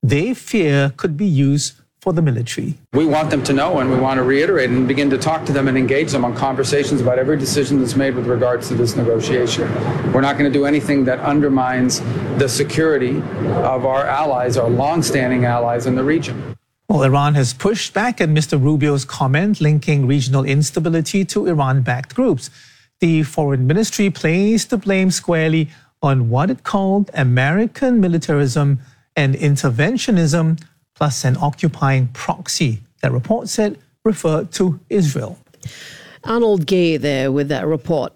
they fear could be used for the military. We want them to know, and we want to reiterate and begin to talk to them and engage them on conversations about every decision that's made with regards to this negotiation. We're not going to do anything that undermines the security of our allies, our long-standing allies in the region. Well, Iran has pushed back at Mr. Rubio's comment linking regional instability to Iran-backed groups. The foreign ministry placed the blame squarely on what it called American militarism and interventionism, plus an occupying proxy that report said referred to Israel. Arnold Gay there with that report.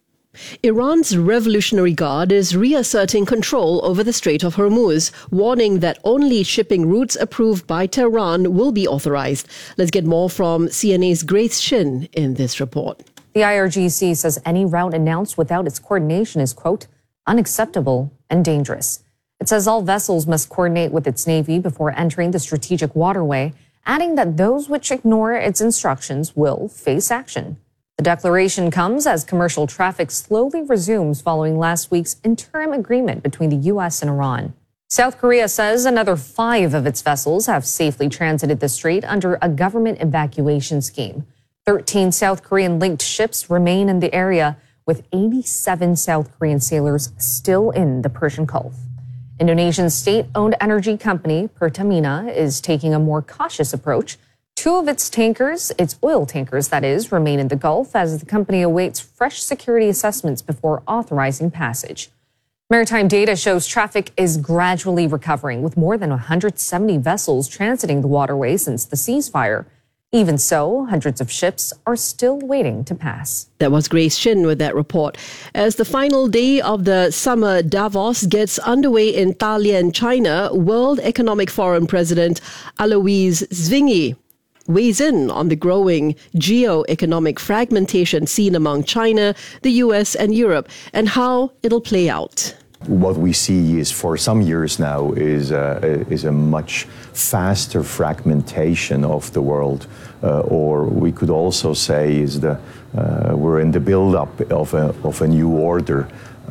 Iran's Revolutionary Guard is reasserting control over the Strait of Hormuz, warning that only shipping routes approved by Tehran will be authorized. Let's get more from CNA's Grace Shin in this report. The IRGC says any route announced without its coordination is, quote, unacceptable and dangerous. It says all vessels must coordinate with its Navy before entering the strategic waterway, adding that those which ignore its instructions will face action. The declaration comes as commercial traffic slowly resumes following last week's interim agreement between the U.S. and Iran. South Korea says another 5 of its vessels have safely transited the strait under a government evacuation scheme. 13 South Korean-linked ships remain in the area, with 87 South Korean sailors still in the Persian Gulf. Indonesian state-owned energy company Pertamina is taking a more cautious approach. 2 of its tankers, its oil tankers that is, remain in the Gulf as the company awaits fresh security assessments before authorizing passage. Maritime data shows traffic is gradually recovering, with more than 170 vessels transiting the waterway since the ceasefire. Even so, hundreds of ships are still waiting to pass. That was Grace Shin with that report. As the final day of the summer Davos gets underway in Dalian, China, World Economic Forum President Alois Zwingli weighs in on the growing geo-economic fragmentation seen among China, the US and Europe, and how it'll play out. What we see is, for some years now, is a much faster fragmentation of the world, or we could also say is we're in the build-up of a new order.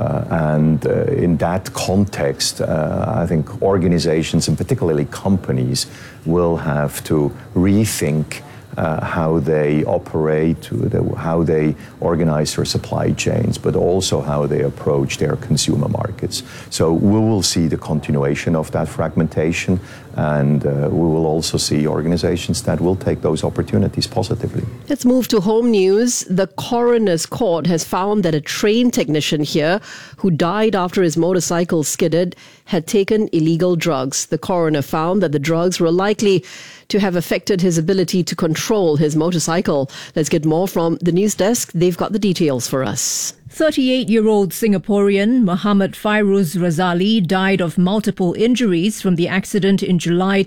And in that context, I think organizations, and particularly companies, will have to rethink how they operate, how they organize their supply chains, but also how they approach their consumer markets. So we will see the continuation of that fragmentation, and we will also see organizations that will take those opportunities positively. Let's move to home news. The coroner's court has found that a train technician here who died after his motorcycle skidded had taken illegal drugs. The coroner found that the drugs were likely to have affected his ability to control his motorcycle. Let's get more from the news desk. They've got the details for us. 38-year-old Singaporean Muhammad Fairuz Razali died of multiple injuries from the accident in July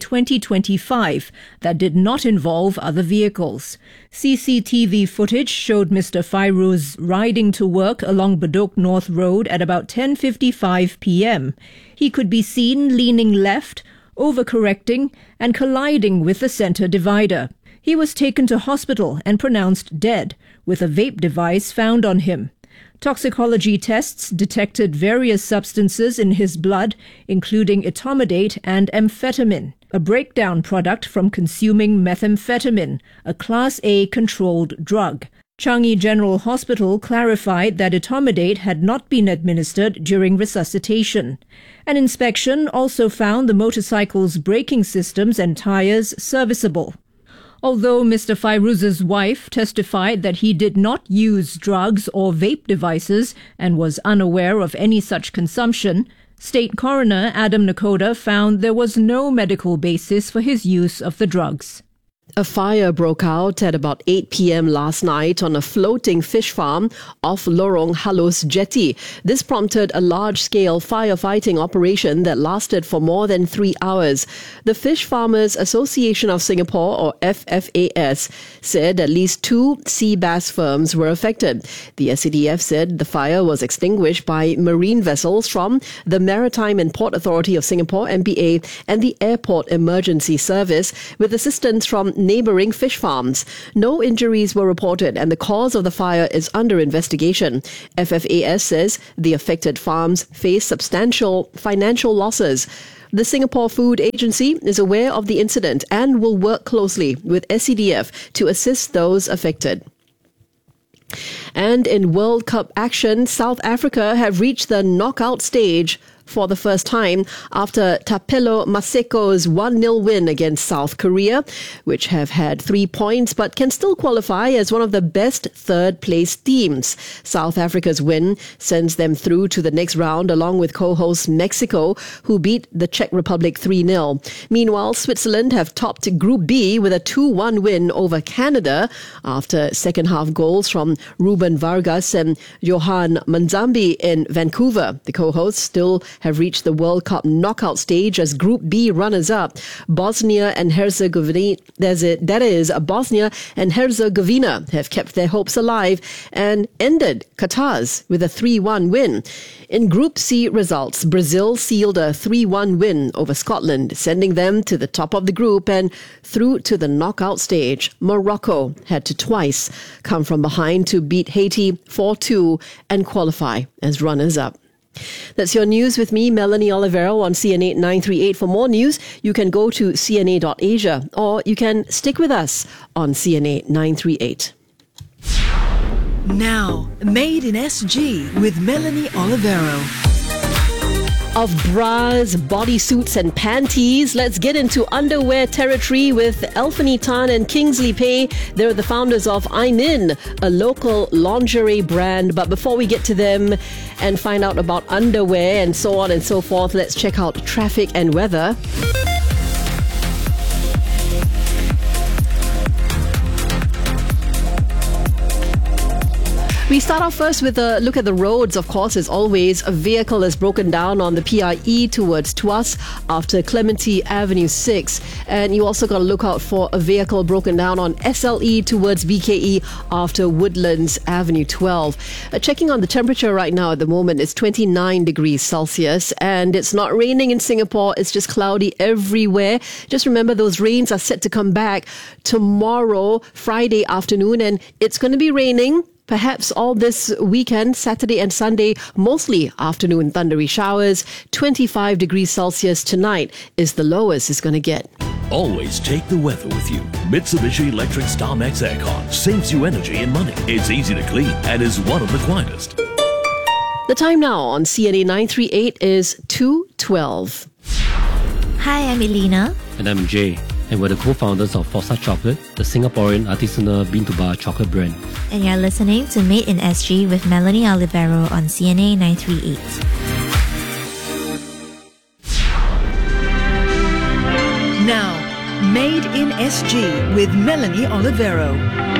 2025 that did not involve other vehicles. CCTV footage showed Mr. Fairuz riding to work along Bedok North Road at about 10:55 p.m. He could be seen leaning left, overcorrecting and colliding with the centre divider. He was taken to hospital and pronounced dead, with a vape device found on him. Toxicology tests detected various substances in his blood, including etomidate and amphetamine, a breakdown product from consuming methamphetamine, a Class A controlled drug. Changi General Hospital clarified that etomidate had not been administered during resuscitation. An inspection also found the motorcycle's braking systems and tires serviceable. Although Mr. Fairuz's wife testified that he did not use drugs or vape devices and was unaware of any such consumption, State Coroner Adam Nakoda found there was no medical basis for his use of the drugs. A fire broke out at about 8 p.m. last night on a floating fish farm off Lorong Halus Jetty. This prompted a large-scale firefighting operation that lasted for more than 3 hours. The Fish Farmers Association of Singapore, or FFAS, said at least 2 sea bass firms were affected. The SCDF said the fire was extinguished by marine vessels from the Maritime and Port Authority of Singapore, MPA, and the Airport Emergency Service, with assistance from neighbouring fish farms. No injuries were reported and the cause of the fire is under investigation. FFAS says the affected farms face substantial financial losses. The Singapore Food Agency is aware of the incident and will work closely with SCDF to assist those affected. And in World Cup action, South Africa have reached the knockout stage for the first time after Tapelo Maseko's 1-0 win against South Korea, which have had 3 points but can still qualify as one of the best third-place teams. South Africa's win sends them through to the next round along with co-host Mexico, who beat the Czech Republic 3-0. Meanwhile, Switzerland have topped Group B with a 2-1 win over Canada after second-half goals from Ruben Vargas and Johan Manzambi in Vancouver. The co-hosts still have reached the World Cup knockout stage as Group B runners-up. Bosnia and Herzegovina, Bosnia and Herzegovina have kept their hopes alive and ended Qatar's with a 3-1 win. In Group C results, Brazil sealed a 3-1 win over Scotland, sending them to the top of the group and through to the knockout stage. Morocco had to twice come from behind to beat Haiti 4-2 and qualify as runners-up. That's your news with me, Melanie Olivero, on CNA 938. For more news, you can go to cna.asia or you can stick with us on CNA 938. Now, Made in SG with Melanie Olivero. Of bras, bodysuits and panties, let's get into underwear territory with Elphanie Tan and Kingsley Pei. They're the founders of I'm In, a local lingerie brand. But before we get to them and find out about underwear and so on and so forth, let's check out traffic and weather. We start off first with a look at the roads. Of course, as always, a vehicle is broken down on the PIE towards Tuas after Clementi Avenue 6. And you also got to look out for a vehicle broken down on SLE towards BKE after Woodlands Avenue 12. Checking on the temperature right now at the moment, it's 29 degrees Celsius. And it's not raining in Singapore. It's just cloudy everywhere. Just remember, those rains are set to come back tomorrow, Friday afternoon. And it's going to be raining perhaps all this weekend, Saturday and Sunday, mostly afternoon thundery showers. 25 degrees Celsius tonight is the lowest it's going to get. Always take the weather with you. Mitsubishi Electric StarMax Aircon saves you energy and money. It's easy to clean and is one of the quietest. The time now on CNA 938 is 2:12. Hi, I'm Elena. And I'm Jay. And we're the co-founders of Fossa Chocolate, the Singaporean artisanal bean-to-bar chocolate brand. And you're listening to Made in SG with Melanie Olivero on CNA 938. Now, Made in SG with Melanie Olivero.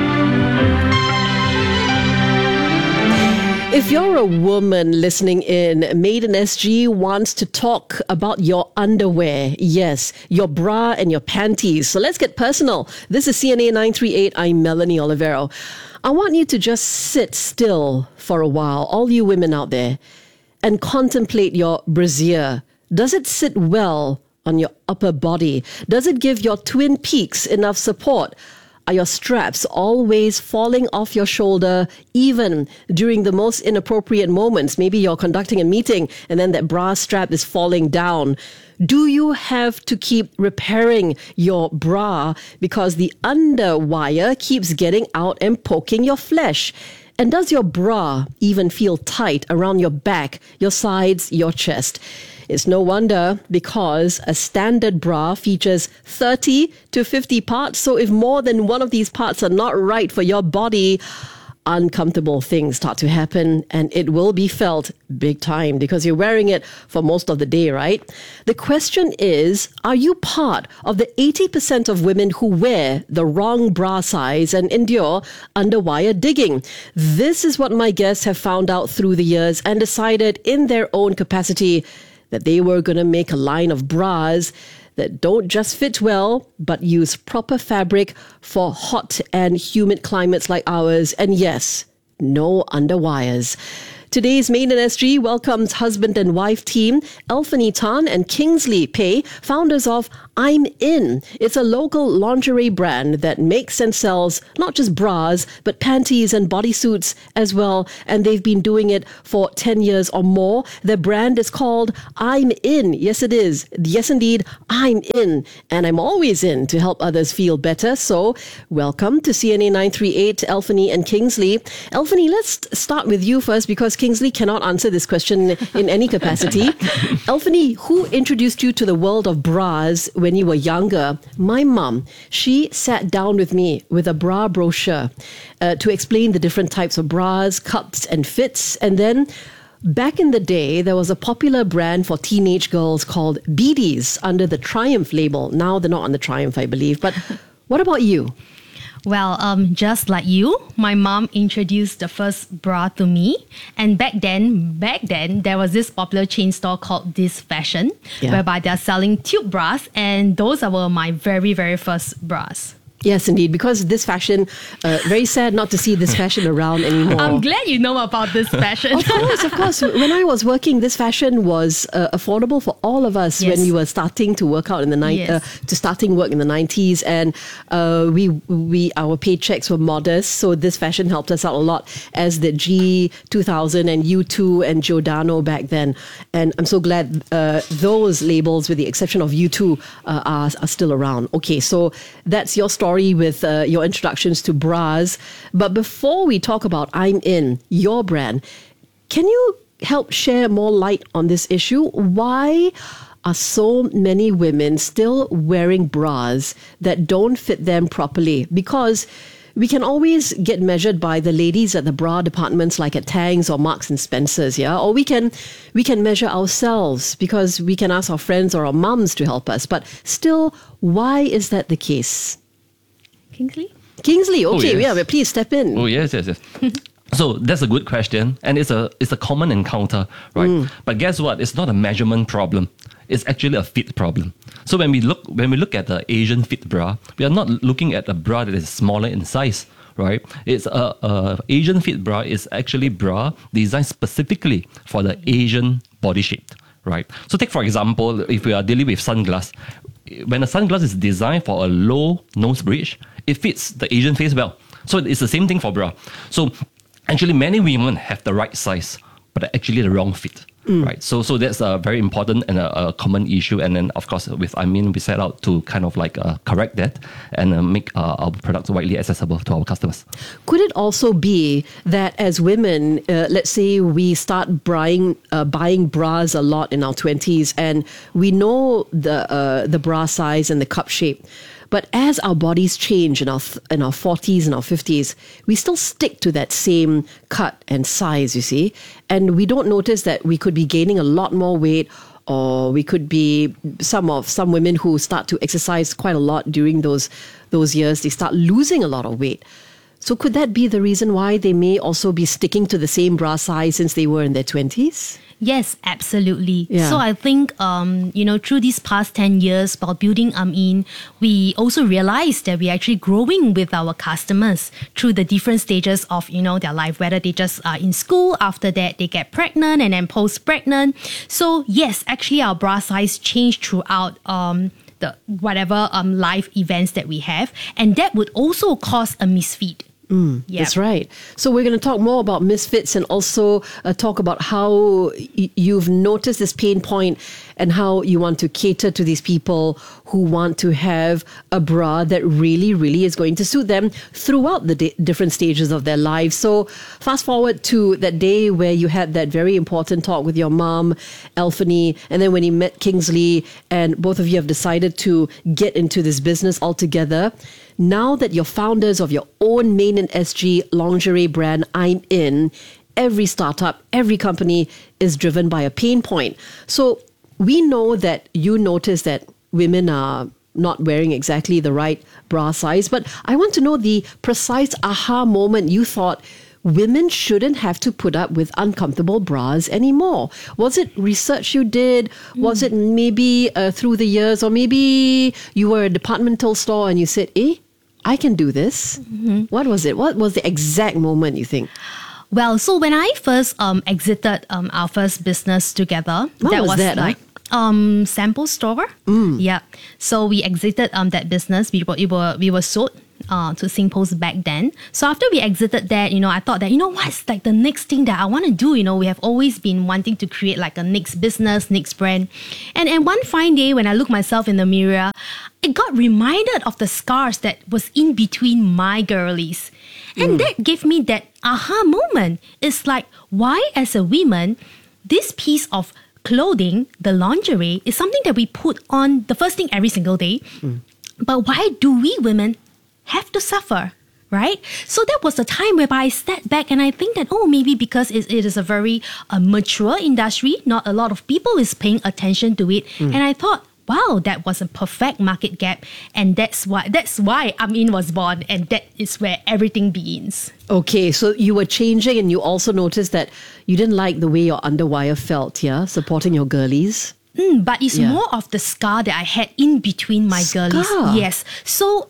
If you're a woman listening in, Made in SG wants to talk about your underwear. Yes, your bra and your panties. So let's get personal. This is CNA 938. I'm Melanie Olivero. I want you to just sit still for a while, all you women out there, and contemplate your brassiere. Does it sit well on your upper body? Does it give your twin peaks enough support? Are your straps always falling off your shoulder, even during the most inappropriate moments? Maybe you're conducting a meeting and then that bra strap is falling down. Do you have to keep repairing your bra because the underwire keeps getting out and poking your flesh? And does your bra even feel tight around your back, your sides, your chest? It's no wonder, because a standard bra features 30 to 50 parts. So if more than one of these parts are not right for your body, uncomfortable things start to happen, and it will be felt big time because you're wearing it for most of the day, right? The question is, are you part of the 80% of women who wear the wrong bra size and endure underwire digging? This is what my guests have found out through the years and decided in their own capacity that they were going to make a line of bras that don't just fit well, but use proper fabric for hot and humid climates like ours. And yes, no underwires. Today's Main in SG welcomes husband and wife team Elphanie Tan and Kingsley Pei, founders of I'm In. It's a local lingerie brand that makes and sells not just bras, but panties and bodysuits as well. And they've been doing it for 10 years or more. Their brand is called I'm In. Yes, it is. Yes, indeed, I'm in. And I'm always in to help others feel better. So welcome to CNA 938, Elphanie and Kingsley. Elphanie, let's start with you first because Kingsley cannot answer this question in any capacity. Elphanie, who introduced you to the world of bras when you were younger? My mum. She sat down with me with a bra brochure to explain the different types of bras, cups and fits. And then back in the day, there was a popular brand for teenage girls called Beadies under the Triumph label. Now they're not on the Triumph, I believe. But what about you? Well, just like you, my mom introduced the first bra to me. And back then, there was this popular chain store called This Fashion, whereby they're selling tube bras. And those were my very, very first bras. Yes, indeed, because This Fashion, very sad not to see This Fashion around anymore. I'm glad you know about This Fashion. Of course. When I was working, This Fashion was affordable for all of us when we were starting to work out in the starting work in the 90s, and our paychecks were modest. So This Fashion helped us out a lot, as the G2000 and U2 and Giordano back then. And I'm so glad those labels, with the exception of U2, are still around. Okay, so that's your story with your introductions to bras. But before we talk about I'm In, your brand, can you help share more light on this issue? Why are so many women still wearing bras that don't fit them properly? Because we can always get measured by the ladies at the bra departments like at Tangs or Marks and Spencer's, or we can measure ourselves because we can ask our friends or our mums to help us. But still, why is that the case? Kingsley, okay, but please step in. Oh, yes. So that's a good question, and it's a common encounter, right? But guess what? It's not a measurement problem. It's actually a fit problem. So when we look at the Asian fit bra, we are not looking at a bra that is smaller in size, right? It's a Asian fit bra is actually bra designed specifically for the Asian body shape, right? So take for example, if we are dealing with sunglass, when a sunglass is designed for a low nose bridge, it fits the Asian face well. So it's the same thing for bra. So actually many women have the right size, but actually the wrong fit. Right, so that's a very important and a common issue, and then of course with we set out to kind of like correct that and make our products widely accessible to our customers. Could it also be that as women, let's say we start buying bras a lot in our 20s, and we know the bra size and the cup shape, but as our bodies change in our 40s and our 50s, we still stick to that same cut and size, you see, and we don't notice that we could be gaining a lot more weight, or we could be some women who start to exercise quite a lot during those years, they start losing a lot of weight. So could that be the reason why they may also be sticking to the same bra size since they were in their 20s? Yes, absolutely. Yeah. So I think, through these past 10 years while building In, we also realized that we're actually growing with our customers through the different stages of, their life, whether they just are in school, after that they get pregnant and then post-pregnant. So yes, actually our bra size changed throughout the whatever life events that we have. And that would also cause a misfit. That's right. So we're going to talk more about misfits and also talk about how you've noticed this pain point and how you want to cater to these people who want to have a bra that really, really is going to suit them throughout the different stages of their lives. So fast forward to that day where you had that very important talk with your mom, Elphanie, and then when you met Kingsley and both of you have decided to get into this business altogether. Now that you're founders of your own Main in SG lingerie brand, I'm In, every startup, every company is driven by a pain point. So we know that you notice that women are not wearing exactly the right bra size, but I want to know the precise aha moment you thought women shouldn't have to put up with uncomfortable bras anymore. Was it research you did? Was it maybe through the years, or maybe you were a departmental store and you said, I can do this? What was it? What was the exact moment you think? Well, so when I first exited our first business together, What was that, like sample store. Yeah. So we exited that business. We were sold to Singpost back then. So after we exited that, I thought that, what's like the next thing that I want to do? We have always been wanting to create like a next business, next brand. And one fine day when I looked myself in the mirror, I got reminded of the scars that was in between my girlies. And that gave me that aha moment. It's like, why as a woman, this piece of clothing, the lingerie, is something that we put on the first thing every single day. But why do we women have to suffer, right? So that was the time whereby I stepped back and I think that, maybe because it is a very mature industry, not a lot of people is paying attention to it. And I thought, wow, that was a perfect market gap. And that's why Amin was born. And that is where everything begins. Okay, so you were changing and you also noticed that you didn't like the way your underwire felt, yeah? Supporting your girlies. But it's more of the scar that I had in between my girlies. Yes. So,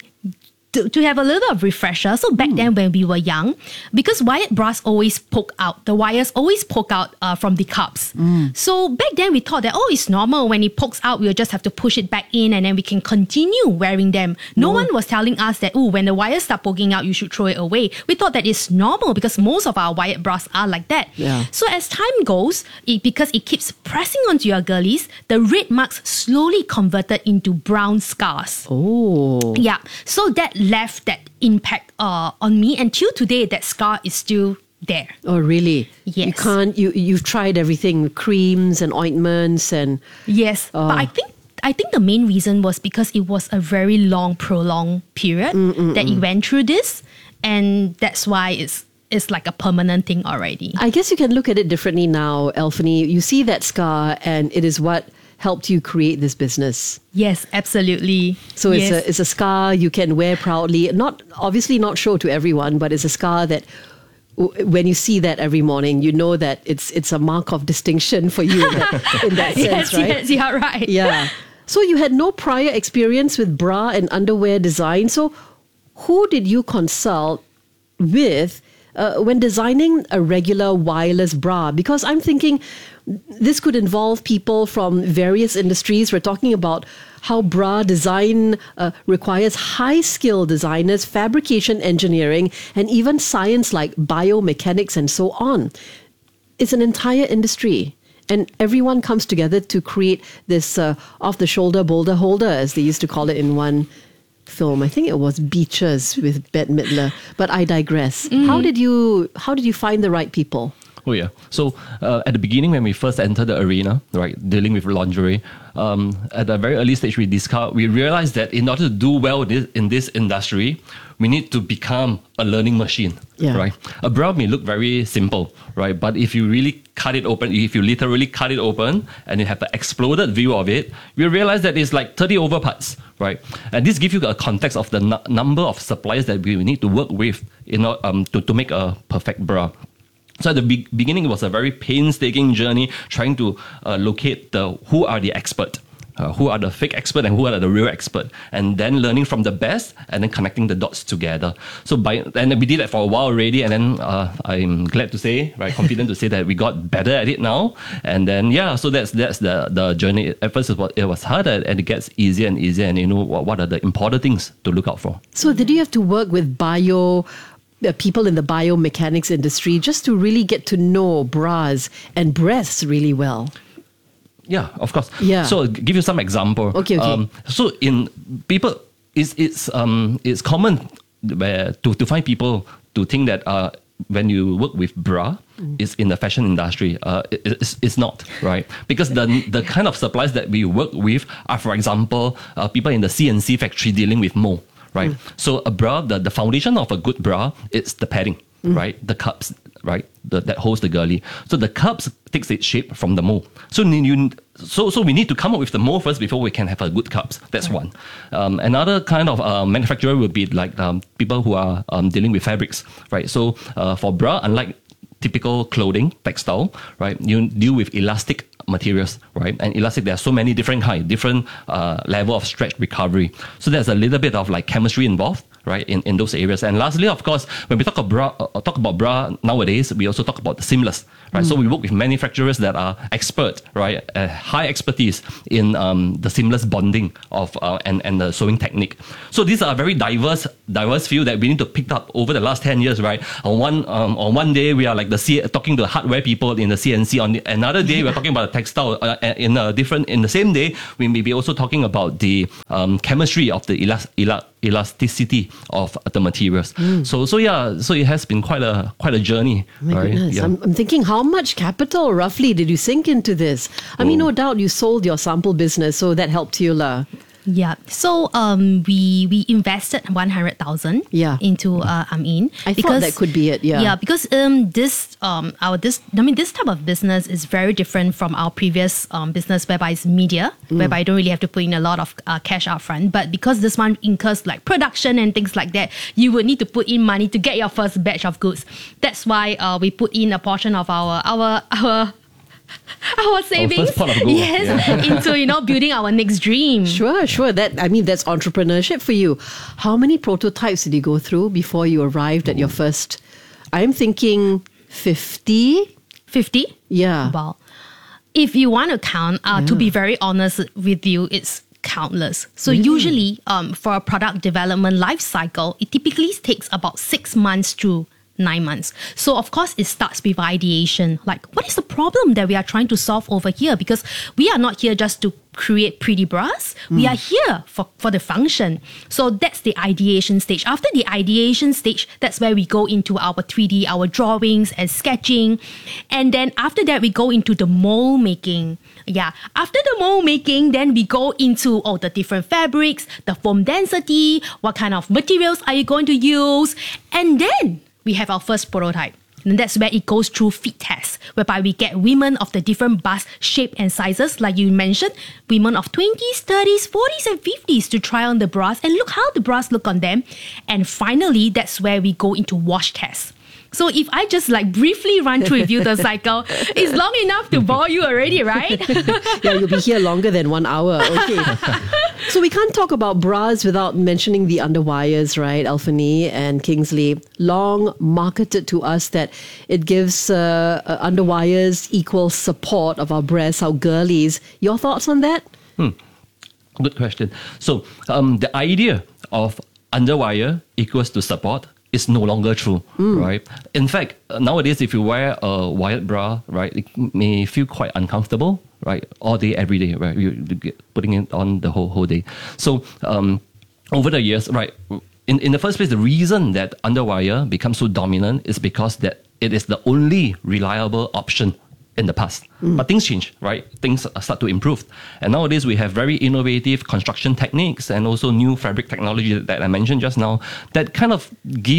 to have a little bit of refresher, so back then when we were young, because wired bras always poke out, the wires always poke out from the cups. So back then we thought that, it's normal. When it pokes out, we'll just have to push it back in and then we can continue wearing them. No one was telling us that, when the wires start poking out, you should throw it away. We thought that it's normal because most of our wired bras are like that. Yeah. So as time goes, because it keeps pressing onto your girlies, the red marks slowly converted into brown scars. Oh. Yeah. So that left that impact on me, and till today that scar is still there. Oh, really? Yes. You've tried everything, creams and ointments and... Yes, but I think the main reason was because it was a very long, prolonged period that it went through this, and that's why it's like a permanent thing already. I guess you can look at it differently now, Elphanie. You see that scar and it is what helped you create this business. Yes, absolutely. So it's a scar you can wear proudly. Obviously not show to everyone, but it's a scar that when you see that every morning, you know that it's a mark of distinction for you in that sense, right? Yes, yeah, right. Yeah. So you had no prior experience with bra and underwear design. So who did you consult with when designing a regular wireless bra? Because I'm thinking this could involve people from various industries. We're talking about how bra design requires high-skilled designers, fabrication engineering, and even science like biomechanics and so on. It's an entire industry. And everyone comes together to create this off-the-shoulder boulder holder, as they used to call it in one film. I think it was Beaches with Bette Midler. But I digress. How did you find the right people? Oh yeah. So at the beginning, when we first entered the arena, right, dealing with lingerie, at a very early stage, we realized that in order to do well in this industry, we need to become a learning machine, right? A bra may look very simple, right? But if you really cut it open, if you literally cut it open and you have an exploded view of it, you realize that it's like 30 over parts, right? And this gives you a context of the number of suppliers that we need to work with to make a perfect bra. So at the beginning, it was a very painstaking journey trying to locate who are the expert, who are the fake expert and who are the real expert, and then learning from the best and then connecting the dots together. And we did that for a while already, and then I'm glad to say, right, confident to say that we got better at it now. And then so that's the journey. At first it was harder, and it gets easier and easier. And what are the important things to look out for? So did you have to work with people in the biomechanics industry just to really get to know bras and breasts really well? Yeah, of course. Yeah. So I'll give you some example. Okay. So in people, it's common to find people to think that when you work with bra, it's in the fashion industry. It's not, right? Because the kind of suppliers that we work with are, for example, people in the CNC factory dealing with mold. Right. So a bra, the foundation of a good bra is the padding, right? The cups, right? That holds the girly. So the cups takes its shape from the mold. So we need to come up with the mold first before we can have a good cups. That's one. Another kind of manufacturer would be like people who are dealing with fabrics, right? So for bra, unlike typical clothing, textile, right? You deal with elastic materials, right? And elastic, there are so many different kinds, different level of stretch recovery. So there's a little bit of like chemistry involved, right, in those areas. And lastly, of course, when we talk about bra nowadays, we also talk about the seamless, right? So we work with manufacturers that are expert, right, high expertise in the seamless bonding of and the sewing technique. So these are very diverse field that we need to pick up over the last 10 years, right? On one day we are like talking to hardware people in the CNC. On another day we're talking about the textile. In the same day we may be also talking about the chemistry of the elasticity of the materials. So it has been quite a journey. My right? goodness. Yeah. I'm thinking, how much capital roughly did you sink into this? I mean, no doubt you sold your sample business, so that helped you lah. Yeah. So we invested 100,000 into Amin. I thought that could be it. Yeah. Yeah, because this type of business is very different from our previous business, whereby it's media, whereby I don't really have to put in a lot of cash up front. But because this one incurs like production and things like that, you would need to put in money to get your first batch of goods. That's why we put in a portion of our savings, into building our next dream. Sure. That's entrepreneurship for you. How many prototypes did you go through before you arrived at your first? I'm thinking 50. 50? Yeah. Well, if you want to count, to be very honest with you, it's countless. So usually, for a product development life cycle, it typically takes about 6 months to 9 months. So of course it starts with ideation. Like, what is the problem that we are trying to solve over here? Because we are not here just to create pretty bras. We are here for the function. So that's the ideation stage. After the ideation stage, that's where we go into our 3D, our drawings and sketching. And then after that, we go into the mold making. Yeah. After the mold making, then we go into the different fabrics, the foam density, what kind of materials are you going to use? And then we have our first prototype. And that's where it goes through fit tests, whereby we get women of the different bust shape and sizes, like you mentioned, women of 20s, 30s, 40s, and 50s to try on the bras and look how the bras look on them. And finally, that's where we go into wash tests. So if I just briefly run through with you the cycle, it's long enough to bore you already, right? Yeah, you'll be here longer than 1 hour. Okay. So we can't talk about bras without mentioning the underwires, right? Alphany and Kingsley long marketed to us that it gives underwires equal support of our breasts, our girlies. Your thoughts on that? Good question. So the idea of underwire equals to support is no longer true, right? In fact, nowadays, if you wear a wired bra, right, it may feel quite uncomfortable, right, all day, every day, right? You get putting it on the whole day. So over the years, right, in the first place, the reason that underwire becomes so dominant is because that it is the only reliable option in the past. But things change, right? Things start to improve. And nowadays we have very innovative construction techniques and also new fabric technology that I mentioned just now that kind of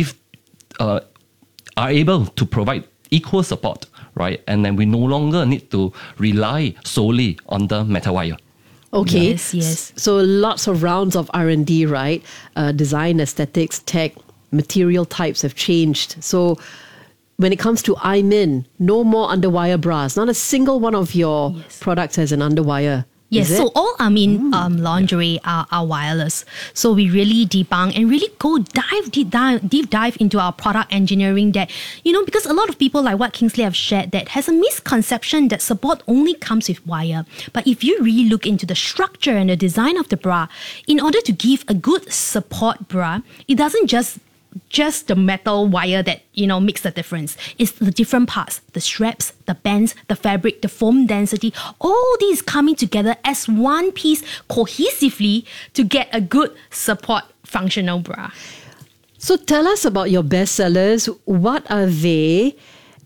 are able to provide equal support, right? And then we no longer need to rely solely on the metal wire. Okay. Yes. So lots of rounds of R&D, right? Design, aesthetics, tech, material types have changed. So when it comes to Imin, no more underwire bras. Not a single one of your products has an underwire. Yes, so all lingerie are wireless. So we really debunk and really go deep dive into our product engineering that, because a lot of people, like what Kingsley have shared, that has a misconception that support only comes with wire. But if you really look into the structure and the design of the bra, in order to give a good support bra, it doesn't just the metal wire that, makes the difference. It's the different parts, the straps, the bands, the fabric, the foam density, all these coming together as one piece cohesively to get a good support functional bra. So tell us about your bestsellers. What are they?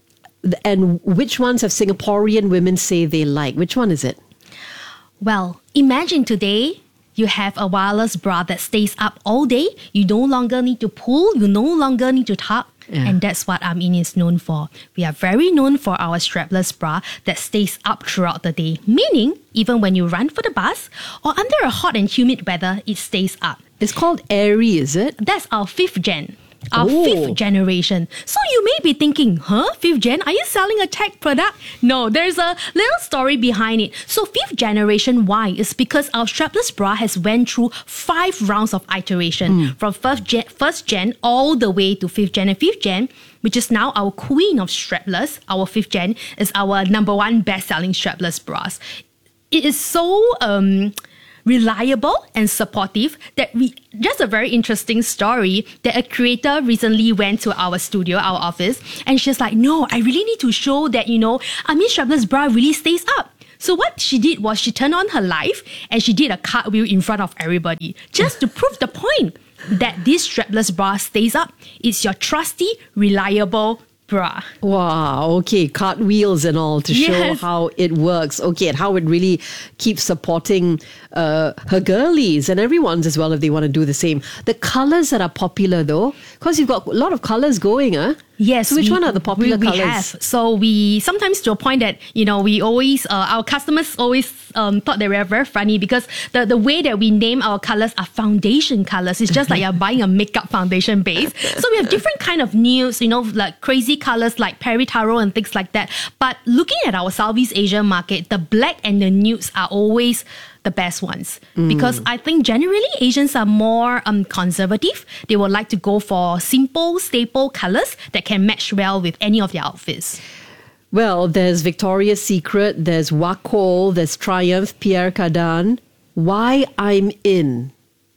And which ones have Singaporean women say they like? Which one is it? Well, imagine today, you have a wireless bra that stays up all day. You no longer need to pull. You no longer need to tuck. Yeah. And that's what Amin is known for. We are very known for our strapless bra that stays up throughout the day. Meaning, even when you run for the bus or under a hot and humid weather, it stays up. It's called Airy, is it? That's our 5th gen. our fifth generation. So you may be thinking, fifth gen? Are you selling a tech product? No, there's a little story behind it. So fifth generation, why? Is because our strapless bra has went through 5 rounds of iteration from first gen all the way to fifth gen. And fifth gen, which is now our queen of strapless, our fifth gen is our number 1 best-selling strapless bras. It is so reliable and supportive that just a very interesting story that a creator recently went to our studio, our office, and she's like, no, I really need to show that, strapless bra really stays up. So what she did was she turned on her live and she did a cartwheel in front of everybody just to prove the point that this strapless bra stays up. It's your trusty, reliable bra. Wow, okay, cartwheels and all to show how it works. Okay, and how it really keeps supporting her girlies and everyone's as well if they want to do the same. The colours that are popular though, because you've got a lot of colours going, Yes. So which one are the popular colours? We have. So we sometimes to a point that, we always, our customers always thought they were very funny because the way that we name our colours are foundation colours. It's just like you're buying a makeup foundation base. So we have different kind of nudes, like crazy colours like Peri Taro and things like that. But looking at our Southeast Asia market, the black and the nudes are always the best ones because I think generally Asians are more conservative. They would like to go for simple, staple colours that can match well with any of their outfits. Well, there's Victoria's Secret, there's Wacoal, there's Triumph, Pierre Cardin. Why I'm in?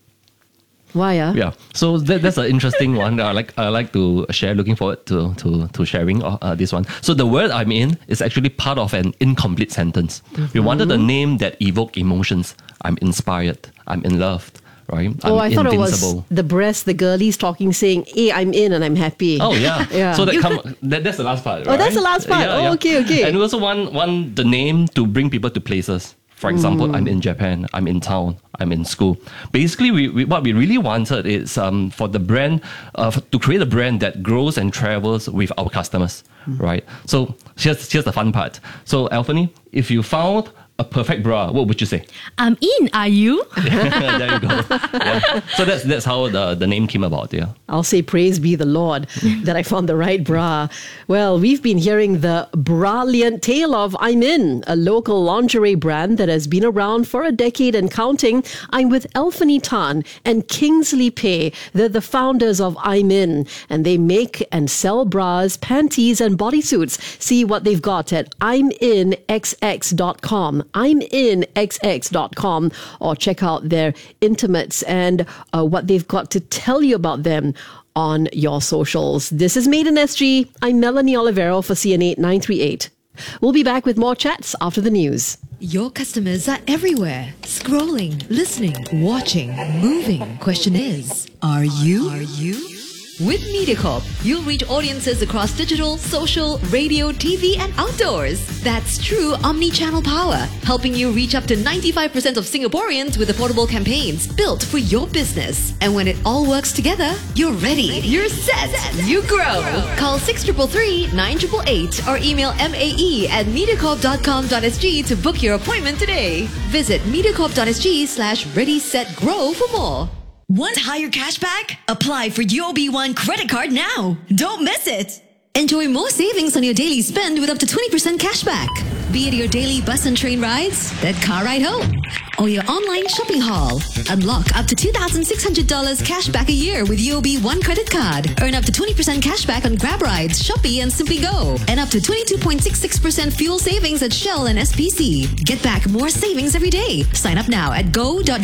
Why? Yeah, so that's an interesting one. I like to share. Looking forward to sharing this one. So the word I'm in is actually part of an incomplete sentence. We wanted a name that evoked emotions. I'm inspired. I'm in love. Right? I thought it was the breast, the girlies talking, saying, "Hey, I'm in and I'm happy." Oh yeah, yeah. So that's the last part. Right? Oh, that's the last part. Yeah. Okay. And we also want the name to bring people to places. For example, I'm in Japan, I'm in town, I'm in school. Basically, we what we really wanted is for the brand, to create a brand that grows and travels with our customers, right? So here's the fun part. So Alphany, if you found a perfect bra, what would you say? I'm in, are you? There you go. Yeah. So that's how the name came about, yeah. I'll say praise be the Lord that I found the right bra. Well, we've been hearing the brilliant tale of I'm In, a local lingerie brand that has been around for a decade and counting. I'm with Alphany Tan and Kingsley Pei. They're the founders of I'm In, and they make and sell bras, panties, and bodysuits. See what they've got at I'mInXX.com. I'mInXX.com, or check out their intimates and what they've got to tell you about them on your socials. This is Made in SG. I'm Melanie Olivero for CNA 938. We'll be back with more chats after the news. Your customers are everywhere. Scrolling, listening, watching, moving. Question is, are you? With MediaCorp, you'll reach audiences across digital, social, radio, TV, and outdoors. That's true omni-channel power, helping you reach up to 95% of Singaporeans with affordable campaigns built for your business. And when it all works together, you're ready. You're set. You grow. Call 6333-9888 or email mae@mediacorp.com.sg to book your appointment today. Visit mediacorp.sg/ready-set-grow for more. Want higher cashback? Apply for UOB One credit card now. Don't miss it. Enjoy more savings on your daily spend with up to 20% cashback. Be it your daily bus and train rides, that car ride home, or your online shopping haul. Unlock up to $2,600 cashback a year with UOB One credit card. Earn up to 20% cashback on Grab rides, Shopee, and Simply Go. And up to 22.66% fuel savings at Shell and SPC. Get back more savings every day. Sign up now at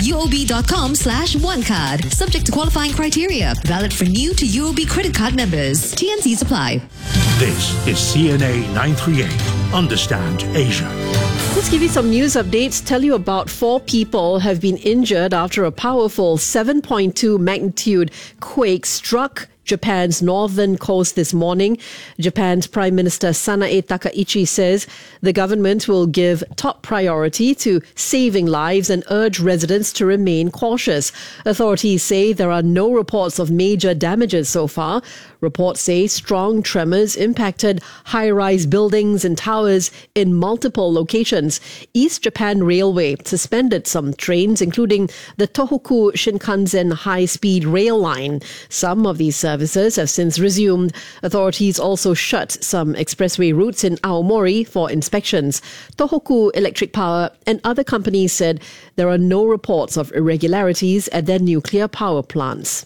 go.uob.com/onecard. Subject to qualifying criteria. Valid for new to UOB credit card members. TNCs apply. This is CNA 938. Understand Asia. Let's give you some news updates. Tell you about 4 people have been injured after a powerful 7.2 magnitude quake struck Japan's northern coast this morning. Japan's Prime Minister Sanae Takaichi says the government will give top priority to saving lives and urge residents to remain cautious. Authorities say there are no reports of major damages so far. Reports say strong tremors impacted high-rise buildings and towers in multiple locations. East Japan Railway suspended some trains, including the Tohoku Shinkansen high-speed rail line. Some of these services have since resumed. Authorities also shut some expressway routes in Aomori for inspections. Tohoku Electric Power and other companies said there are no reports of irregularities at their nuclear power plants.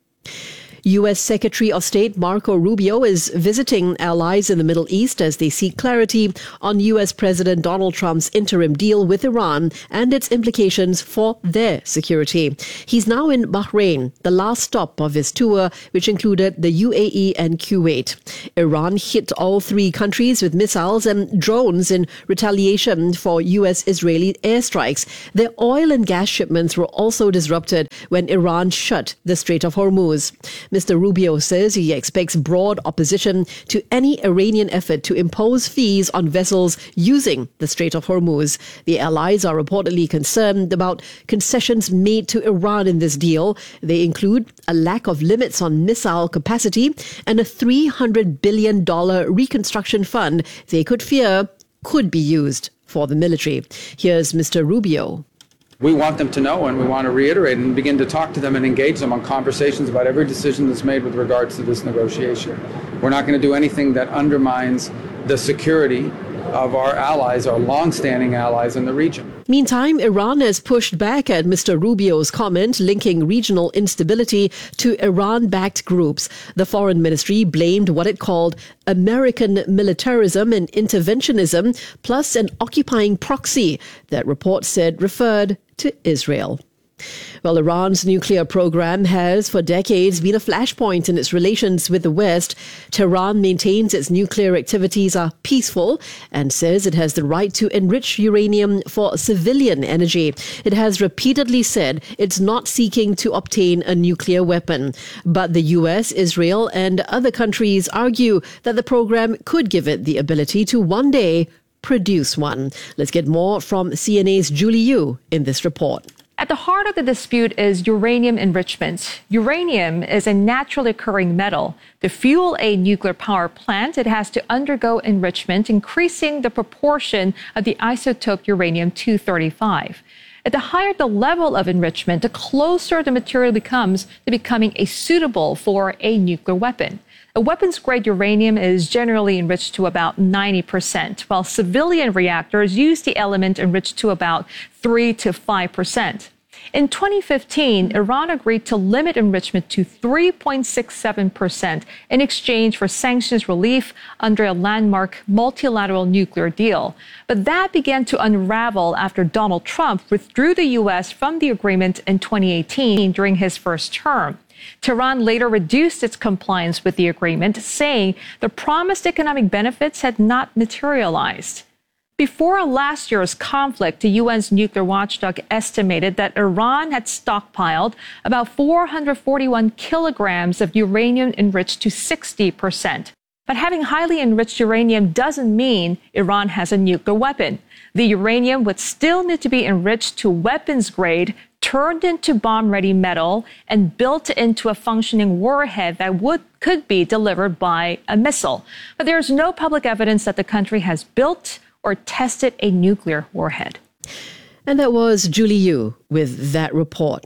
U.S. Secretary of State Marco Rubio is visiting allies in the Middle East as they seek clarity on U.S. President Donald Trump's interim deal with Iran and its implications for their security. He's now in Bahrain, the last stop of his tour, which included the UAE and Kuwait. Iran hit all three countries with missiles and drones in retaliation for U.S.-Israeli airstrikes. Their oil and gas shipments were also disrupted when Iran shut the Strait of Hormuz. Mr. Rubio says he expects broad opposition to any Iranian effort to impose fees on vessels using the Strait of Hormuz. The allies are reportedly concerned about concessions made to Iran in this deal. They include a lack of limits on missile capacity and a $300 billion reconstruction fund they could fear could be used for the military. Here's Mr. Rubio. We want them to know, and we want to reiterate and begin to talk to them and engage them on conversations about every decision that's made with regards to this negotiation. We're not going to do anything that undermines the security of our allies, our long-standing allies in the region. Meantime, Iran has pushed back at Mr. Rubio's comment linking regional instability to Iran-backed groups. The Foreign Ministry blamed what it called American militarism and interventionism, plus an occupying proxy that reports said referred to Israel. Well, Iran's nuclear program has for decades been a flashpoint in its relations with the West. Tehran maintains its nuclear activities are peaceful and says it has the right to enrich uranium for civilian energy. It has repeatedly said it's not seeking to obtain a nuclear weapon. But the US, Israel, and other countries argue that the program could give it the ability to one day produce one. Let's get more from CNA's Julie Yu in this report. At the heart of the dispute is uranium enrichment. Uranium is a naturally occurring metal. To fuel a nuclear power plant, it has to undergo enrichment, increasing the proportion of the isotope uranium-235. At the higher the level of enrichment, the closer the material becomes to becoming suitable for a nuclear weapon. A weapons-grade uranium is generally enriched to about 90%, while civilian reactors use the element enriched to about 3 to 5%. In 2015, Iran agreed to limit enrichment to 3.67% in exchange for sanctions relief under a landmark multilateral nuclear deal. But that began to unravel after Donald Trump withdrew the U.S. from the agreement in 2018 during his first term. Tehran later reduced its compliance with the agreement, saying the promised economic benefits had not materialized. Before last year's conflict, the UN's nuclear watchdog estimated that Iran had stockpiled about 441 kilograms of uranium enriched to 60%. But having highly enriched uranium doesn't mean Iran has a nuclear weapon. The uranium would still need to be enriched to weapons grade, turned into bomb-ready metal, and built into a functioning warhead that could be delivered by a missile. But there's no public evidence that the country has built or tested a nuclear warhead. And that was Julie Yu with that report.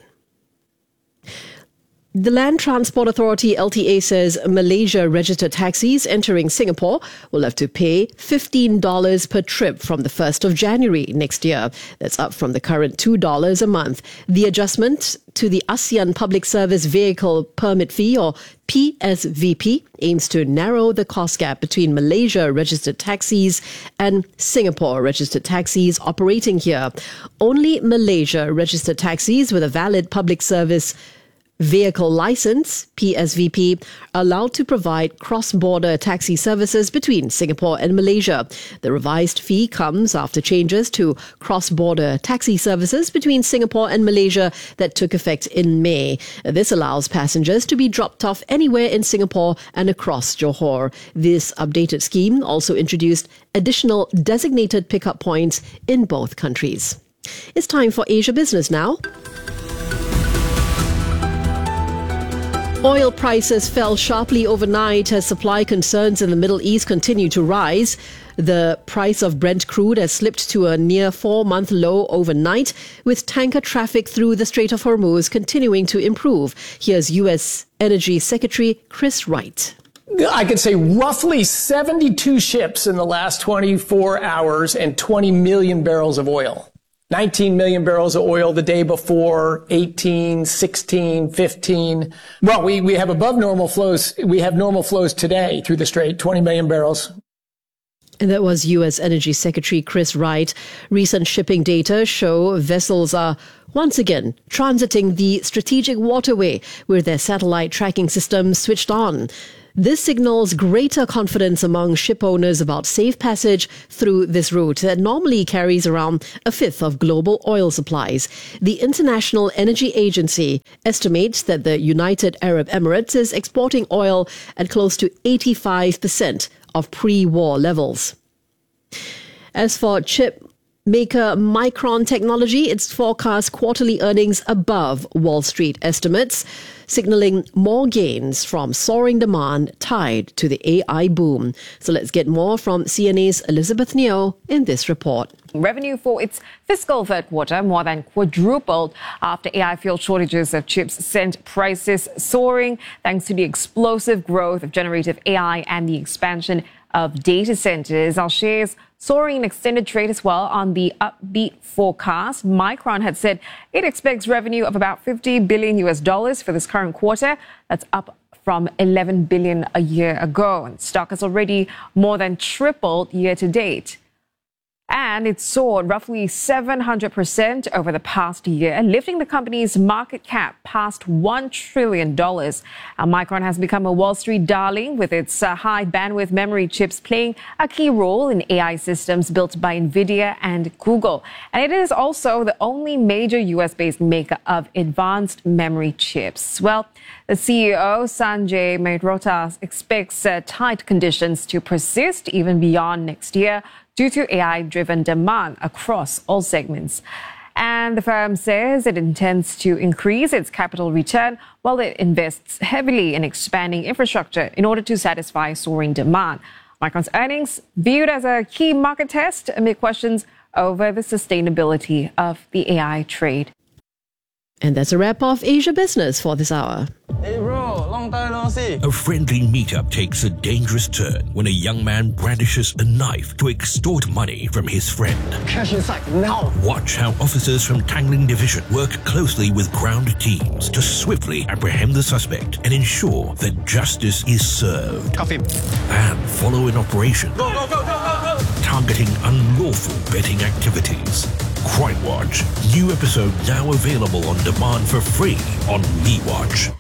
The Land Transport Authority, LTA, says Malaysia-registered taxis entering Singapore will have to pay $15 per trip from the 1st of January next year. That's up from the current $2 a month. The adjustment to the ASEAN Public Service Vehicle Permit Fee, or PSVP, aims to narrow the cost gap between Malaysia-registered taxis and Singapore-registered taxis operating here. Only Malaysia-registered taxis with a valid public service vehicle license, PSVP, are allowed to provide cross-border taxi services between Singapore and Malaysia. The revised fee comes after changes to cross-border taxi services between Singapore and Malaysia that took effect in May. This allows passengers to be dropped off anywhere in Singapore and across Johor. This updated scheme also introduced additional designated pickup points in both countries. It's time for Asia Business now. Oil prices fell sharply overnight as supply concerns in the Middle East continue to rise. The price of Brent crude has slipped to a near 4-month low overnight, with tanker traffic through the Strait of Hormuz continuing to improve. Here's U.S. Energy Secretary Chris Wright. I could say roughly 72 ships in the last 24 hours and 20 million barrels of oil. 19 million barrels of oil the day before, 18, 16, 15. Well, we have above normal flows. We have normal flows today through the Strait, 20 million barrels. And that was U.S. Energy Secretary Chris Wright. Recent shipping data show vessels are once again transiting the strategic waterway with their satellite tracking systems switched on. This signals greater confidence among ship owners about safe passage through this route that normally carries around a fifth of global oil supplies. The International Energy Agency estimates that the United Arab Emirates is exporting oil at close to 85% of pre-war levels. As for chip maker Micron Technology, its forecast quarterly earnings above Wall Street estimates, signaling more gains from soaring demand tied to the AI boom. So let's get more from CNA's Elizabeth Neo in this report. Revenue for its fiscal third quarter more than quadrupled after AI-fueled shortages of chips sent prices soaring thanks to the explosive growth of generative AI and the expansion of data centers. Our shares soaring in extended trade as well on the upbeat forecast. Micron had said it expects revenue of about $50 billion for this current quarter. That's up from $11 billion a year ago. And stock has already more than tripled year to date. And it soared roughly 700% over the past year, lifting the company's market cap past $1 trillion. Micron has become a Wall Street darling, with its high bandwidth memory chips playing a key role in AI systems built by NVIDIA and Google. And it is also the only major US-based maker of advanced memory chips. Well, the CEO, Sanjay Mehrotra, expects tight conditions to persist even beyond next year due to AI-driven demand across all segments. And the firm says it intends to increase its capital return while it invests heavily in expanding infrastructure in order to satisfy soaring demand. Micron's earnings viewed as a key market test amid questions over the sustainability of the AI trade. And that's a wrap of Asia Business for this hour. Hey bro, long time no see. A friendly meetup takes a dangerous turn when a young man brandishes a knife to extort money from his friend. Cash inside now. Watch how officers from Tangling Division work closely with ground teams to swiftly apprehend the suspect and ensure that justice is served. Cuff him. And follow an operation targeting unlawful betting activities. Crime Watch. New episode now available on demand for free on MeWatch.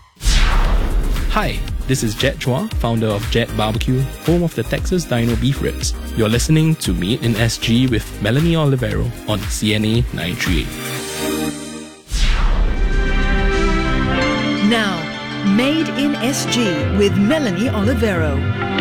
Hi, this is Jet Chua, founder of Jet Barbecue, home of the Texas Dino Beef Ribs. You're listening to Meat in SG with Melanie Olivero on CNA 938. Now, Made in SG with Melanie Olivero.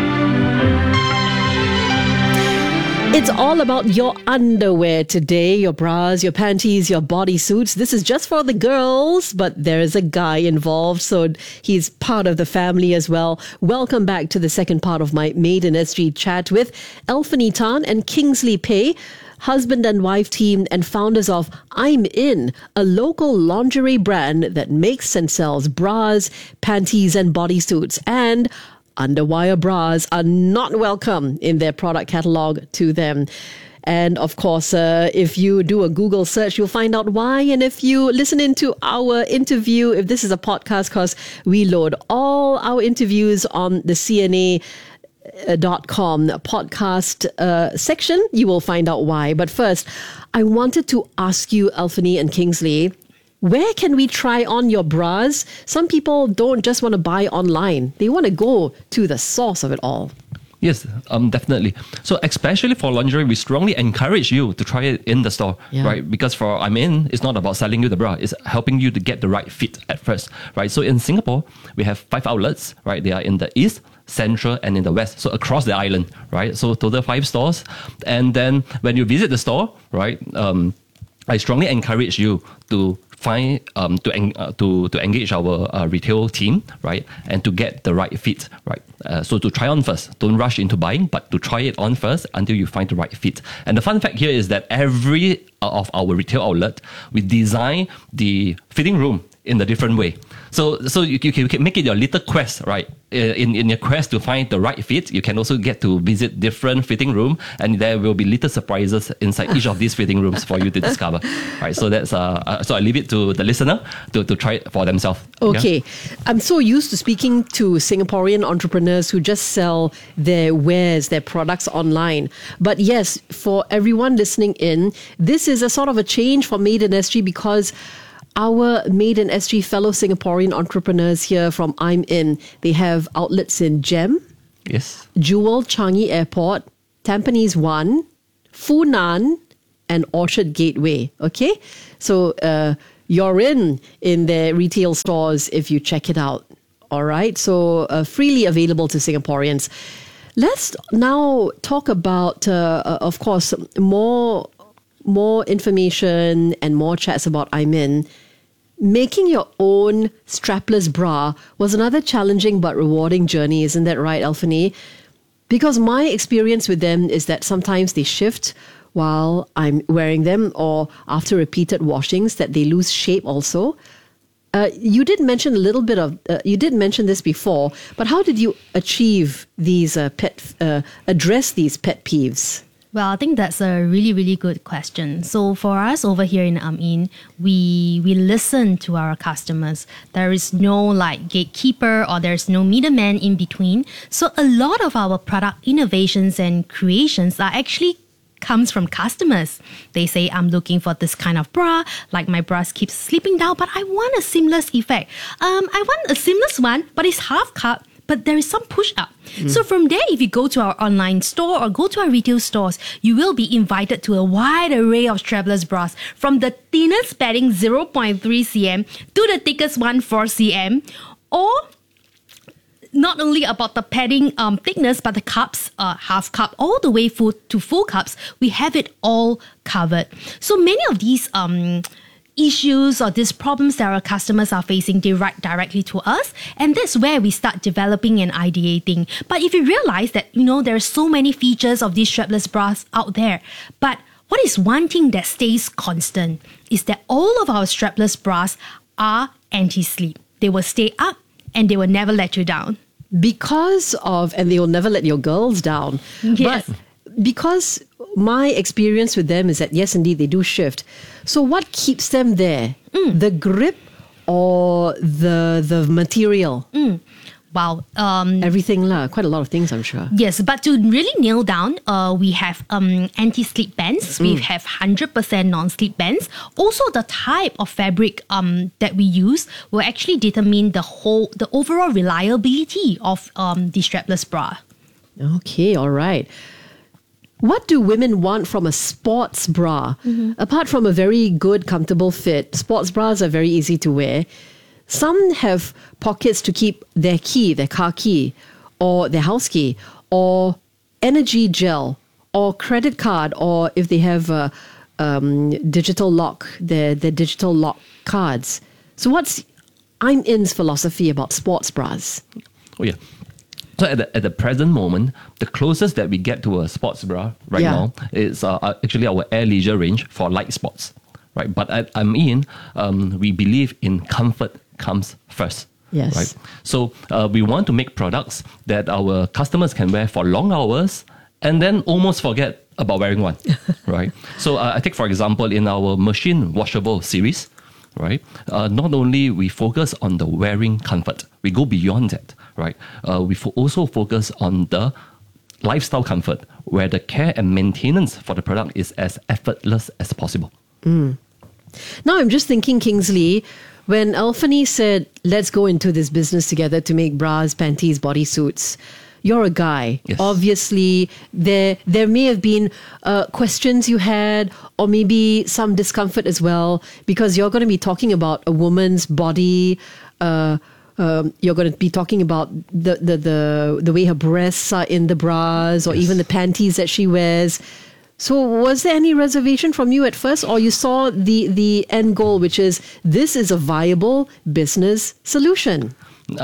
It's all about your underwear today, your bras, your panties, your bodysuits. This is just for the girls, but there is a guy involved, so he's part of the family as well. Welcome back to the second part of my Made in SG chat with Alphany Tan and Kingsley Pei, husband and wife team and founders of I'm In, a local lingerie brand that makes and sells bras, panties and bodysuits. And underwire bras are not welcome in their product catalog to them. And of course, if you do a Google search, you'll find out why. And if you listen into our interview, if this is a podcast, because we load all our interviews on the CNA.com podcast section, you will find out why. But first, I wanted to ask you, Alphany and Kingsley, where can we try on your bras? Some people don't just want to buy online. They want to go to the source of it all. Yes, definitely. So especially for lingerie, we strongly encourage you to try it in the store, right? Because for I'm In, it's not about selling you the bra. It's helping you to get the right fit at first, right? So in Singapore, we have 5 outlets, right? They are in the east, central, and in the west. So across the island, right? So total 5 stores. And then when you visit the store, right? I strongly encourage you to find to engage our retail team, right, and to get the right fit, right. So to try on first, don't rush into buying, but to try it on first until you find the right fit. And the fun fact here is that every of our retail outlet, we design the fitting room in a different way. So you can make it your little quest, right? In your quest to find the right fit, you can also get to visit different fitting room, and there will be little surprises inside each of these fitting rooms for you to discover. Right. So that's so I leave it to the listener to try it for themselves. Okay. Yeah? I'm so used to speaking to Singaporean entrepreneurs who just sell their wares, their products online. But yes, for everyone listening in, this is a sort of a change for Made in SG, because our Made in SG fellow Singaporean entrepreneurs here from I'm In, they have outlets in GEM, yes, Jewel Changi Airport, Tampines 1, Funan, and Orchard Gateway. Okay? So you're in their retail stores if you check it out. All right? So freely available to Singaporeans. Let's now talk about, of course, more information and more chats about I'm In. Making your own strapless bra was another challenging but rewarding journey, isn't that right, Alphany? Because my experience with them is that sometimes they shift while I'm wearing them, or after repeated washings that they lose shape also. You did mention a little bit of, you did mention this before, but how did you achieve these address these pet peeves? Well, I think that's a really, really good question. So for us over here in In, we listen to our customers. There is no like gatekeeper, or there's no middleman in between. So a lot of our product innovations and creations are actually comes from customers. They say, I'm looking for this kind of bra, like my bra keeps slipping down, but I want a seamless effect. I want a seamless one, but it's half cup, but there is some push up. So from there, if you go to our online store or go to our retail stores, you will be invited to a wide array of strapless bras, from the thinnest padding 0.3 cm to the thickest one 4 cm, or not only about the padding thickness, but the cups, half cup all the way to full cups, we have it all covered. So many of these issues or these problems that our customers are facing, they write directly to us, and that's where we start developing and ideating. But if you realize that, there are so many features of these strapless bras out there, but what is one thing that stays constant is that all of our strapless bras are anti-slip. They will stay up and they will never let you down. And they will never let your girls down. Yes. But because my experience with them is that, yes, indeed, they do shift. So what keeps them there? The grip or the material? Wow. Everything, quite a lot of things, I'm sure. Yes, but to really nail down, we have anti-slip bands. We have 100% non-slip bands. Also, the type of fabric that we use will actually determine the overall reliability of the strapless bra. Okay, all right. What do women want from a sports bra? Apart from a very good, comfortable fit, sports bras are very easy to wear. Some have pockets to keep their key, their car key, or their house key, or energy gel, or credit card, or if they have a digital lock, their digital lock cards. So what's I'm In's philosophy about sports bras? Oh yeah. So at the present moment, the closest that we get to a sports bra now is actually our Air Leisure range for light sports, right? But at I'm In, we believe in comfort comes first. Yes. Right. So we want to make products that our customers can wear for long hours and then almost forget about wearing one, right? So I take, for example, in our machine washable series, right? Not only we focus on the wearing comfort, we go beyond that, right? We also focus on the lifestyle comfort, where the care and maintenance for the product is as effortless as possible. Now I'm just thinking, Kingsley, when Alphany said, let's go into this business together to make bras, panties, bodysuits, you're a guy. Yes. Obviously, there may have been questions you had, or maybe some discomfort as well, because you're going to be talking about a woman's body. You're going to be talking about the way her breasts are in the bras, or even the panties that she wears. So was there any reservation from you at first, or you saw the end goal, which is this is a viable business solution?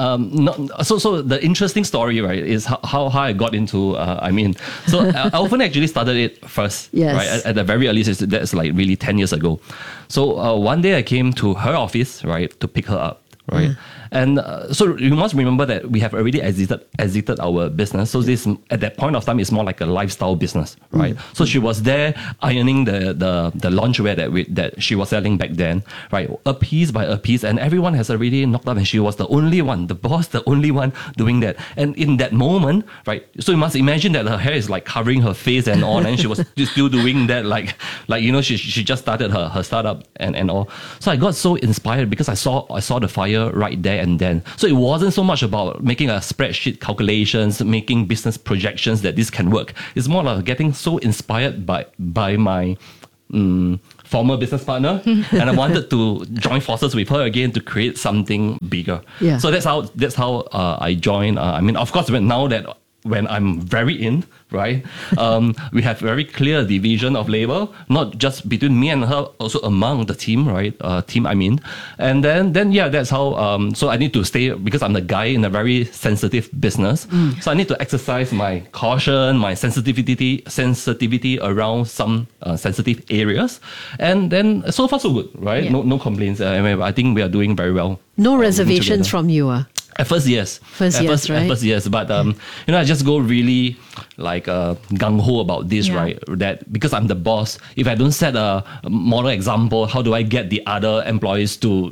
So the interesting story, right, is how I got into So Alphen actually started it first, yes. right, at the very early stage. That's like really 10 years ago. So one day I came to her office, right, to pick her up, right. And so you must remember that we have already exited our business. So this, at that point of time, is more like a lifestyle business, right? So she was there ironing the loungewear that she was selling back then, right? A piece by a piece, and everyone has already knocked up, and she was the only one, the only one doing that. And in that moment, right? So you must imagine that her hair is like covering her face and all, and she was still doing that, like she just started her startup and all. So I got so inspired because I saw the fire right there and then. So it wasn't so much about making a spreadsheet calculations, making business projections that this can work. It's more like getting so inspired by my former business partner, and I wanted to join forces with her again to create something bigger. Yeah. So that's how I joined. Of course, when I'm very in, right? We have very clear division of labor, not just between me and her, also among the team, right? And then that's how. So I need to stay because I'm the guy in a very sensitive business. So I need to exercise my caution, my sensitivity around some sensitive areas. And then so far so good, right? Yeah. No complaints. I think we are doing very well. No reservations from you, At first, yes. Right? At first, yes. But, I just go really like gung-ho about this, right? That because I'm the boss, if I don't set a model example, how do I get the other employees to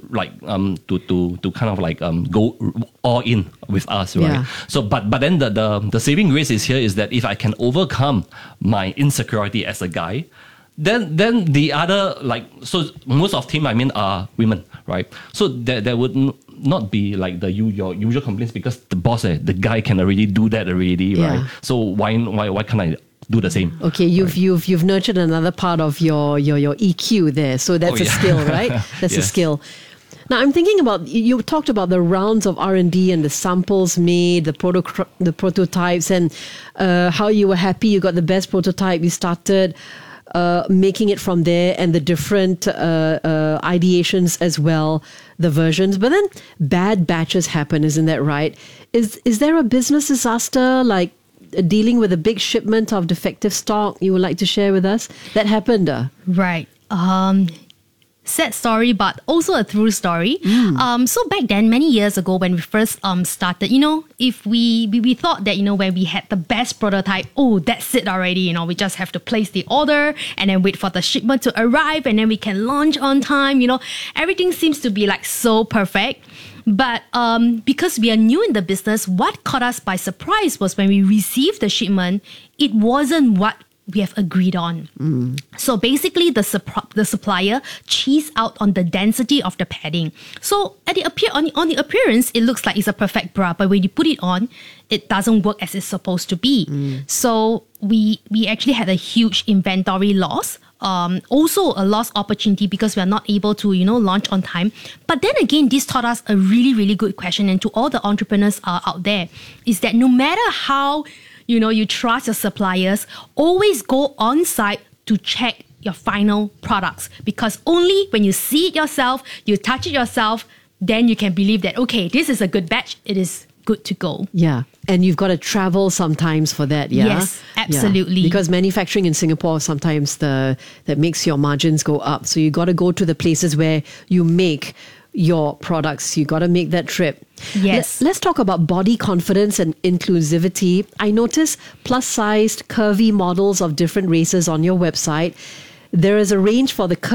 to kind of like go all in with us, right? Yeah. So, but then the saving grace is here is that if I can overcome my insecurity as a guy, then the other, so most of team are women, right? So there would not be like your usual complaints because the boss, the guy can already do that already, right? So why can't I do the same? Okay, you've nurtured another part of your EQ there, so that's a skill, right? That's a skill. Now I'm thinking about, you talked about the rounds of R&D and the samples made, the prototypes, and how you were happy you got the best prototype. You started making it from there, and the different ideations as well, the versions. But then bad batches happen, isn't that right? Is there a business disaster, like dealing with a big shipment of defective stock you would like to share with us that happened? Right. Sad story, but also a true story. So back then, many years ago, when we first started, if we thought that, when we had the best prototype, that's it already, we just have to place the order and then wait for the shipment to arrive and then we can launch on time, everything seems to be like so perfect. But because we are new in the business, what caught us by surprise was when we received the shipment, it wasn't what we have agreed on. So basically, the supplier cheesed out on the density of the padding. So on the appearance, it looks like it's a perfect bra, but when you put it on, it doesn't work as it's supposed to be. So we actually had a huge inventory loss. Also a lost opportunity because we are not able to, launch on time. But then again, this taught us a really, really good question, and to all the entrepreneurs out there, is that no matter how you trust your suppliers, always go on site to check your final products, because only when you see it yourself, you touch it yourself, then you can believe that, okay, this is a good batch, it is good to go. Yeah. And you've got to travel sometimes for that, yeah? Yes, absolutely. Yeah. Because manufacturing in Singapore, sometimes that makes your margins go up. So you got to go to the places where you make your products. You got to make that trip. Yes. Let's talk about body confidence and inclusivity. I noticed plus-sized, curvy models of different races on your website. There is a range for the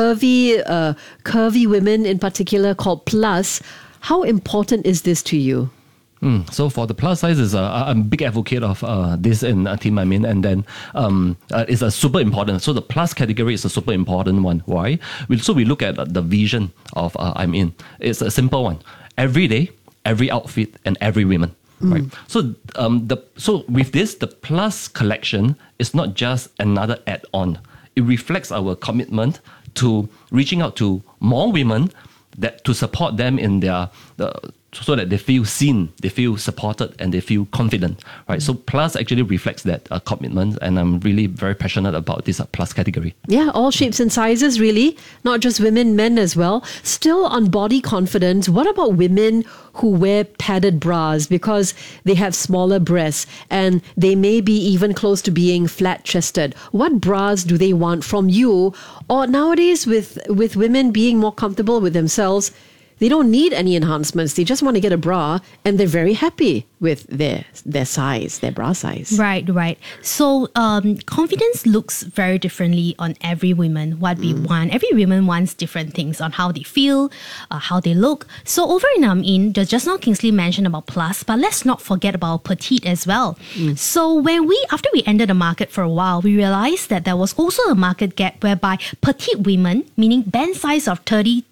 curvy women in particular called Plus. How important is this to you? So for the plus size, I'm a big advocate of this in Team and then it's a super important. So the plus category is a super important one. Why? We look at the vision of It's a simple one. Every day, every outfit, and every woman. Right. So so with this, the plus collection is not just another add-on. It reflects our commitment to reaching out to more women, that to support them in their so that they feel seen, they feel supported, and they feel confident, right? So Plus actually reflects that commitment, and I'm really very passionate about this Plus category. Yeah, all shapes and sizes really, not just women, men as well. Still on body confidence, what about women who wear padded bras because they have smaller breasts and they may be even close to being flat-chested? What bras do they want from you? Or nowadays with women being more comfortable with themselves, they don't need any enhancements. They just want to get a bra and they're very happy with their size, their bra size. Right. So confidence looks very differently on every woman, what we want. Every woman wants different things on how they feel, how they look. So over in just now Kingsley mentioned about Plus, but let's not forget about Petite as well. So after we entered the market for a while, we realized that there was also a market gap whereby Petite women, meaning band size of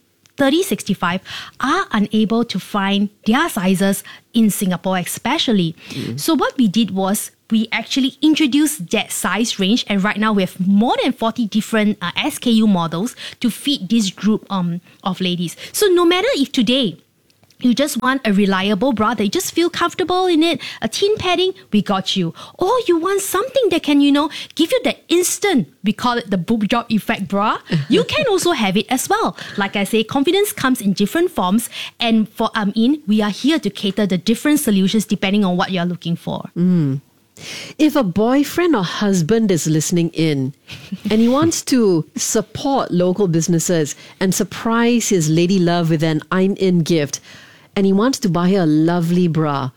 30-65, are unable to find their sizes in Singapore especially. So what we did was we actually introduced that size range, and right now we have more than 40 different SKU models to fit this group of ladies. So no matter if today you just want a reliable bra that you just feel comfortable in it, a thin padding, we got you. Or you want something that can, give you that instant, we call it the boob job effect bra. You can also have it as well. Like I say, confidence comes in different forms. And for we are here to cater the different solutions depending on what you're looking for. If a boyfriend or husband is listening in and he wants to support local businesses and surprise his lady love with an I'm in gift, and he wants to buy her a lovely bra,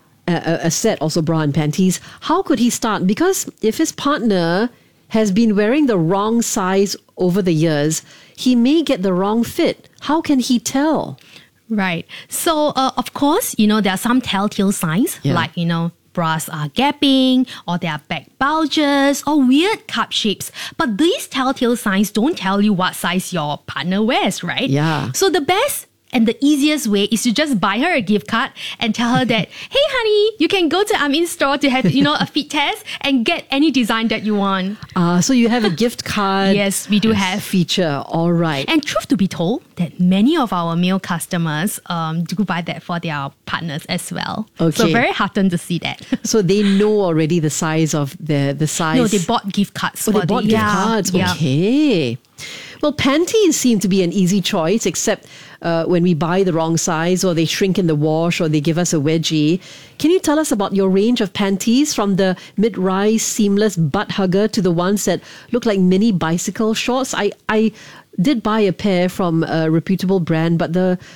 a set, also bra and panties, how could he start? Because if his partner has been wearing the wrong size over the years, he may get the wrong fit. How can he tell? Right. So, of course, there are some telltale signs, like, bras are gapping, or there are back bulges, or weird cup shapes. But these telltale signs don't tell you what size your partner wears, right? Yeah. So the best and the easiest way is to just buy her a gift card and tell her that, hey honey, you can go to Amin store to have, a fit test and get any design that you want. So you have a gift card. Yes, we do have. Feature, all right. And truth to be told, that many of our male customers do buy that for their partners as well. Okay. So very heartened to see that. So they know already the size of the size. No, they bought gift cards. They bought gift cards. Yeah. Okay. Well, panties seem to be an easy choice, except when we buy the wrong size or they shrink in the wash or they give us a wedgie. Can you tell us about your range of panties, from the mid-rise seamless butt hugger to the ones that look like mini bicycle shorts? I did buy a pair from a reputable brand, but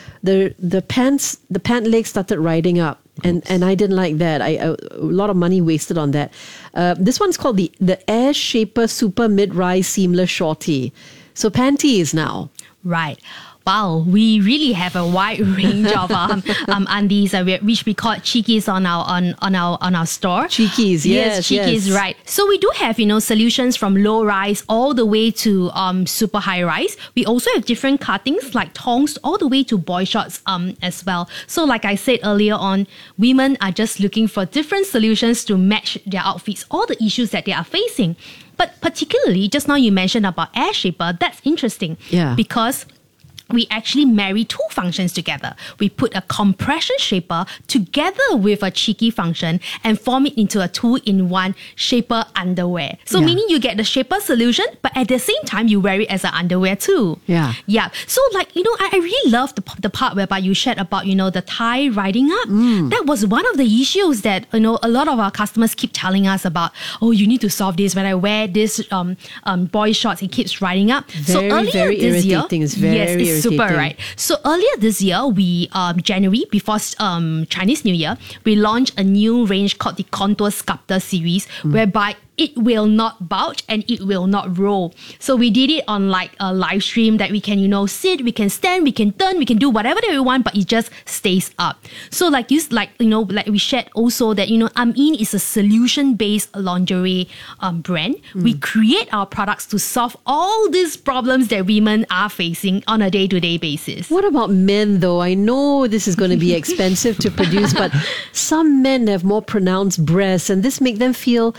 the pant leg started riding up. And I didn't like that. A lot of money wasted on that. This one's called the Air Shaper Super Mid-Rise Seamless Shorty. So panties now. Right. Wow, we really have a wide range of undies, which we call cheekies on our store. Cheekies, yes, cheekies, right. So we do have solutions from low rise all the way to super high rise. We also have different cuttings like tongs all the way to boy shorts as well. So like I said earlier on, women are just looking for different solutions to match their outfits, all the issues that they are facing. But particularly, just now you mentioned about Air Shaper, that's interesting. Yeah. Because we actually marry two functions together. We put a compression shaper together with a cheeky function and form it into a 2-in-1 shaper underwear. So meaning you get the shaper solution, but at the same time you wear it as an underwear too. Yeah. So I really love the part whereby you shared about, the thigh riding up. That was one of the issues that, a lot of our customers keep telling us about. Oh, you need to solve this. When I wear this boy shorts, it keeps riding up. Very irritating. It's very irritating. Super, right? So earlier this year, we January, before Chinese New Year, we launched a new range called the Contour Sculptor series, whereby it will not bulge and it will not roll. So we did it on like a live stream that we can, sit, we can stand, we can turn, we can do whatever that we want, but it just stays up. So like we shared also that, Amin is a solution-based lingerie brand. We create our products to solve all these problems that women are facing on a day-to-day basis. What about men though? I know this is going to be expensive to produce, but some men have more pronounced breasts, and this may make them feel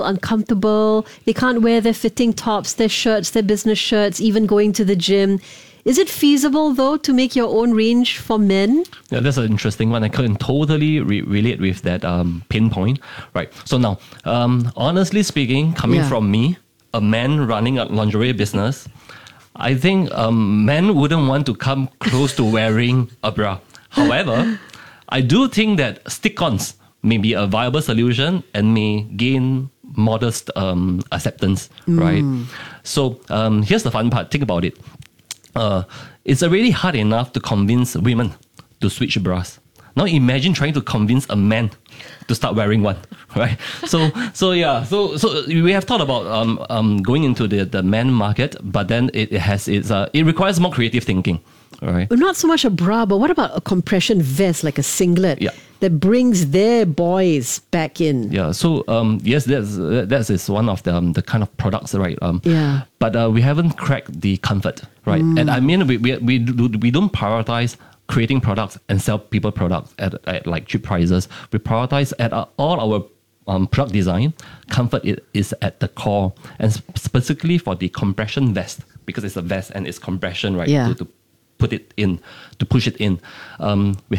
uncomfortable. They can't wear their fitting tops, their shirts, their business shirts, even going to the gym. Is it feasible, though, to make your own range for men? Yeah, that's an interesting one. I can totally relate with that pinpoint. Right. So now, honestly speaking, coming from me, a man running a lingerie business, I think men wouldn't want to come close to wearing a bra. However, I do think that stick-ons may be a viable solution and may gain modest acceptance, right? So here's the fun part. Think about it. It's already hard enough to convince women to switch bras. Now imagine trying to convince a man to start wearing one, right? So we have thought about going into the men market, but then it requires more creative thinking, right? Not so much a bra, but what about a compression vest, like a singlet, that brings their boys back in? Yeah. So yes, that is one of the kind of products, right? But we haven't cracked the comfort, right? And I mean, we don't prioritize creating products and sell people products at like cheap prices. We prioritize at all our product design. Comfort is at the core, and specifically for the compression vest, because it's a vest and it's compression, right? To put it in, to push it in. We